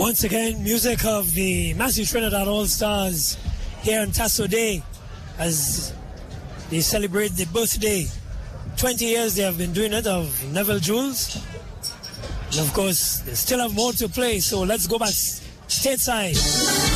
Once again, music of the Massive Trinidad All-Stars here on Tasso Day as they celebrate the birthday. 20 years they have been doing it of Neville Jules. And of course, they still have more to play, so let's go back stateside.